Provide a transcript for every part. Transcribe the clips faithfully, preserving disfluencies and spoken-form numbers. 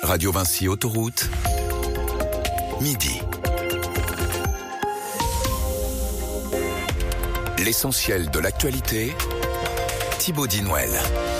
Radio Vinci Autoroute, midi. L'essentiel de l'actualité, Thibaut Dinouel.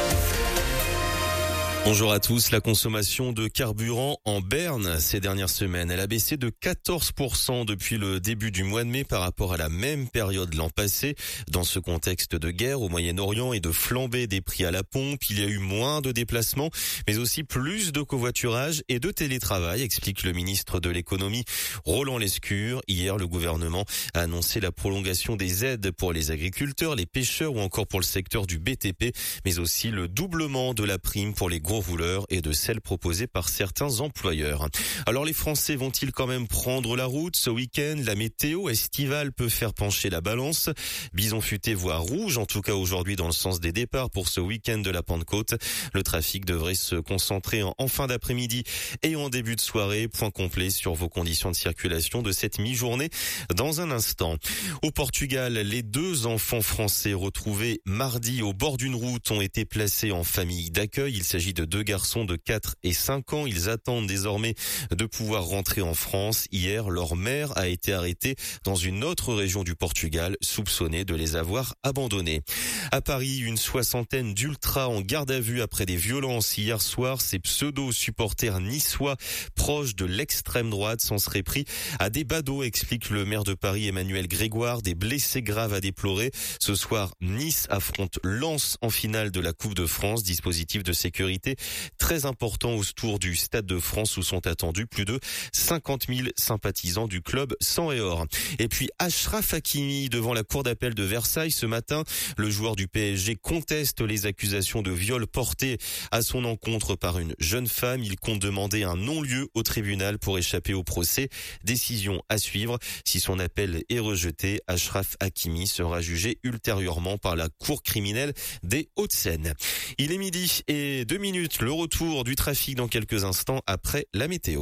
Bonjour à tous. La consommation de carburant en berne ces dernières semaines, elle a baissé de quatorze pour cent depuis le début du mois de mai par rapport à la même période l'an passé. Dans ce contexte de guerre au Moyen-Orient et de flambée des prix à la pompe, il y a eu moins de déplacements, mais aussi plus de covoiturage et de télétravail, explique le ministre de l'économie Roland Lescure. Hier, le gouvernement a annoncé la prolongation des aides pour les agriculteurs, les pêcheurs ou encore pour le secteur du B T P, mais aussi le doublement de la prime pour les gros rouleurs et de celle proposée par certains employeurs. Alors les Français vont-ils quand même prendre la route ce week-end? La météo estivale peut faire pencher la balance. Bison futé voit rouge, en tout cas aujourd'hui dans le sens des départs pour ce week-end de la Pentecôte. Le trafic devrait se concentrer en, en fin d'après-midi et en début de soirée. Point complet sur vos conditions de circulation de cette mi-journée dans un instant. Au Portugal, les deux enfants français retrouvés mardi au bord d'une route ont été placés en famille d'accueil. Il s'agit de deux garçons de quatre et cinq ans. Ils attendent désormais de pouvoir rentrer en France. Hier, leur mère a été arrêtée dans une autre région du Portugal, soupçonnée de les avoir abandonnés. À Paris, une soixantaine d'ultras en garde à vue après des violences hier soir. Ces pseudo-supporters niçois proches de l'extrême droite s'en seraient pris à des badauds, explique le maire de Paris Emmanuel Grégoire. Des blessés graves à déplorer. Ce soir, Nice affronte Lens en finale de la Coupe de France. Dispositif de sécurité très important autour du Stade de France où sont attendus plus de cinquante mille sympathisants du club sang et or. Et puis Achraf Hakimi devant la cour d'appel de Versailles ce matin. Le joueur du P S G conteste les accusations de viol portées à son encontre par une jeune femme. Il compte demander un non-lieu au tribunal pour échapper au procès. Décision à suivre. Si son appel est rejeté, Achraf Hakimi sera jugé ultérieurement par la cour criminelle des Hauts-de-Seine. Il est midi et deux minutes. Le retour du trafic dans quelques instants après la météo.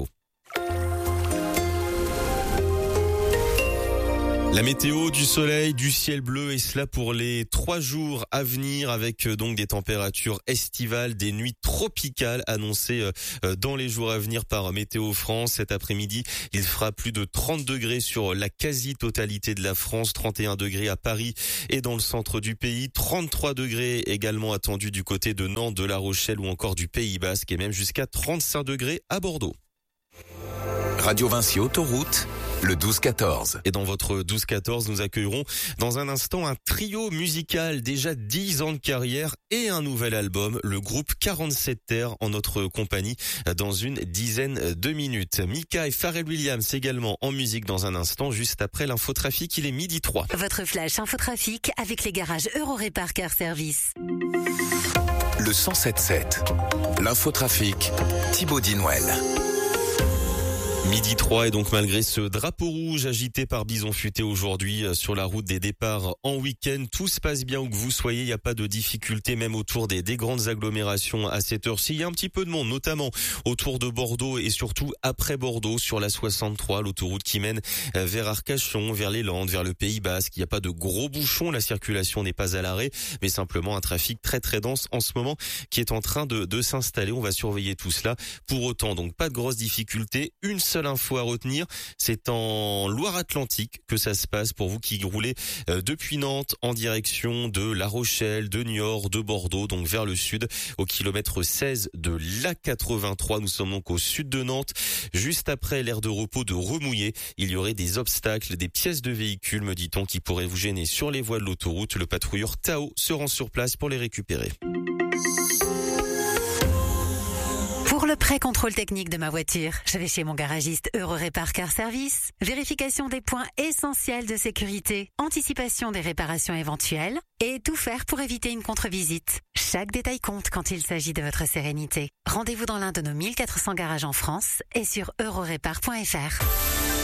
La météo, du soleil, du ciel bleu et cela pour les trois jours à venir avec donc des températures estivales, des nuits tropicales annoncées dans les jours à venir par Météo France. Cet après-midi, il fera plus de trente degrés sur la quasi-totalité de la France, trente et un degrés à Paris et dans le centre du pays, trente-trois degrés également attendus du côté de Nantes, de La Rochelle ou encore du Pays Basque et même jusqu'à trente-cinq degrés à Bordeaux. Radio Vinci Autoroute, le douze quatorze. Et dans votre douze quatorze, nous accueillerons dans un instant un trio musical, déjà dix ans de carrière et un nouvel album, le groupe quarante-sept Terres en notre compagnie dans une dizaine de minutes. Mika et Pharrell Williams également en musique dans un instant, juste après l'infotrafic, il est midi trois. Votre flash infotrafic avec les garages Eurorépar Car Service. Le cent sept sept, l'infotrafic, Thibaut Dinouel. Midi trois et donc malgré ce drapeau rouge agité par Bison futé aujourd'hui sur la route des départs en week-end, tout se passe bien où que vous soyez, il n'y a pas de difficulté même autour des, des grandes agglomérations à cette heure-ci. Il y a un petit peu de monde, notamment autour de Bordeaux et surtout après Bordeaux sur la soixante-trois, l'autoroute qui mène vers Arcachon, vers les Landes, vers le Pays Basque. Il n'y a pas de gros bouchons, la circulation n'est pas à l'arrêt, mais simplement un trafic très très dense en ce moment qui est en train de, de s'installer. On va surveiller tout cela. Pour autant, donc pas de grosses difficultés. Une seule info à retenir, c'est en Loire-Atlantique que ça se passe pour vous qui roulez euh, depuis Nantes en direction de La Rochelle, de Niort, de Bordeaux, donc vers le sud, au kilomètre seize de l'A quatre-vingt-trois. Nous sommes donc au sud de Nantes, juste après l'aire de repos de Remouillé. Il y aurait des obstacles, des pièces de véhicules, me dit-on, qui pourraient vous gêner sur les voies de l'autoroute. Le patrouilleur Tao se rend sur place pour les récupérer. Pour le pré-contrôle technique de ma voiture, je vais chez mon garagiste Eurorépar Car Service. Vérification des points essentiels de sécurité, anticipation des réparations éventuelles et tout faire pour éviter une contre-visite. Chaque détail compte quand il s'agit de votre sérénité. Rendez-vous dans l'un de nos mille quatre cents garages en France et sur eurorépar point f r.